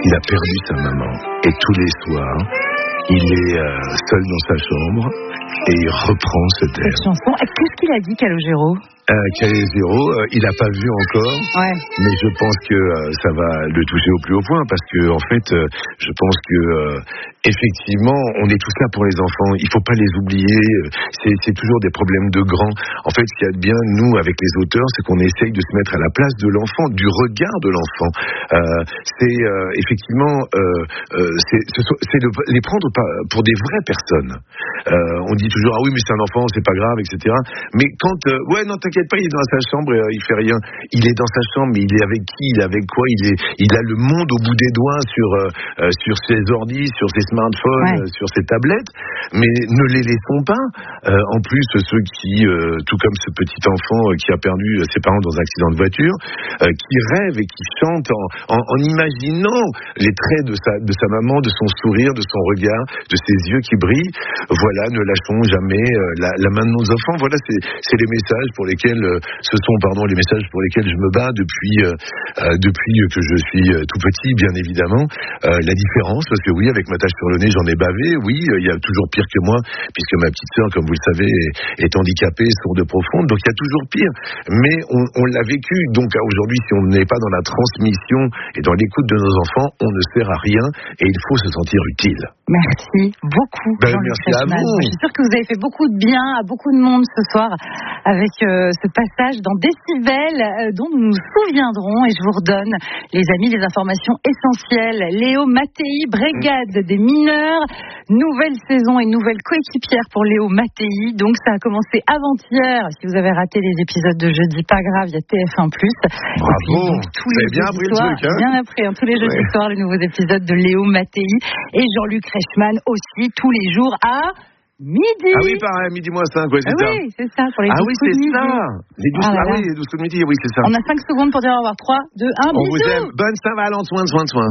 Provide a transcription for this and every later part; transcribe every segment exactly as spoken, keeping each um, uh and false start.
il a perdu sa maman. Et tous les soirs, il est euh, seul dans sa chambre et il reprend ce thème. Cette chanson, qu'est-ce qu'il a dit, Calogero? Euh, Calogero, euh, il n'a pas vu encore, ouais. mais je pense que euh, ça va le toucher au plus haut point, parce que en fait, euh, je pense que euh, effectivement, on est tous là pour les enfants. Il faut pas les oublier. C'est, c'est toujours des problèmes de grands. En fait, ce qu'il y a de bien, nous, avec les auteurs, c'est qu'on essaye de se mettre à la place de l'enfant, du regard de l'enfant. Euh, c'est euh, effectivement, euh, euh, c'est, c'est de les prendre pour des vraies personnes. Euh, on dit toujours, ah oui, mais c'est un enfant, c'est pas grave, et cetera. Mais quand, euh, ouais, non, t'inquiète pas, il est dans sa chambre, et, euh, il fait rien. Il est dans sa chambre, mais il est avec qui? Il est avec quoi? Il est, il a le monde au bout des doigts sur, euh, sur ses ordis, sur ses smartphones, ouais. sur ses tablettes. Mais ne les laissons pas. Euh, en plus, ceux qui, euh, tout comme ce petit enfant euh, qui a perdu ses parents dans un accident de voiture, euh, qui rêve et qui chante en, en, en imaginant les traits de sa, de sa maman, de son sourire, de son regard, de ses yeux qui brillent. Voilà, ne lâchons jamais euh, la, la main de nos enfants. Voilà, c'est, c'est les messages pour lesquels, euh, ce sont pardon les messages pour lesquels je me bats depuis euh, euh, depuis que je suis euh, tout petit, bien évidemment. Euh, la différence, parce que oui, avec ma tache sur le nez, j'en ai bavé. Oui, il euh, y a toujours pire que moi, puisque ma petite sœur, comme vous le savez, est, est handicapée, sourde profonde. Donc il y a toujours pire. Mais on, on l'a vécu. Donc aujourd'hui, si on n'est pas dans la transmission et dans l'écoute de nos enfants, on ne sert à rien et il faut se sentir utile. Merci beaucoup. Ben, merci à vous. Je suis sûre que vous avez fait beaucoup de bien à beaucoup de monde ce soir avec euh, ce passage dans Décibel euh, dont nous nous souviendrons, et je vous redonne, les amis, les informations essentielles. Léo Mattei, brigade des mineurs, nouvelle saison et nouvelle coéquipière pour Léo Mattei. Donc ça a commencé avant-hier. Si vous avez raté les épisodes de jeudi, pas grave, il y a T F un plus. Bravo, puis, donc, tous vous les avez bien appris le soirs, truc, hein. Bien appris, hein, tous les jeudis ouais. soirs, les nouveaux épisodes de Léo Mattei et Jean-Luc Reichmann aussi, tous les jours à midi. Ah oui, pareil, midi moins cinq, ouais, c'est ah ça. Oui, c'est ça, pour les Ah douze oui, coups c'est de midi. ça. Les douze, ah, ah oui, les douze coups de midi, oui, c'est ça. On a cinq secondes pour dire au revoir. trois, deux, un, on bisous. vous aime. Bonne Saint-Valentin, soin, soin, soin.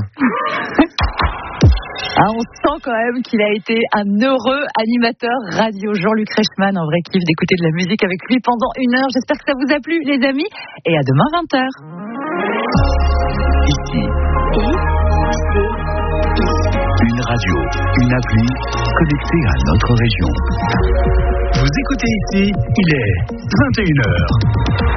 Ah, on sent quand même qu'il a été un heureux animateur radio. Jean-Luc Reichmann, un vrai kiff d'écouter de la musique avec lui pendant une heure. J'espère que ça vous a plu, les amis. Et à demain, vingt heures. Ici. Une radio, une appli connectée à notre région. Vous écoutez ici, il est vingt et une heures.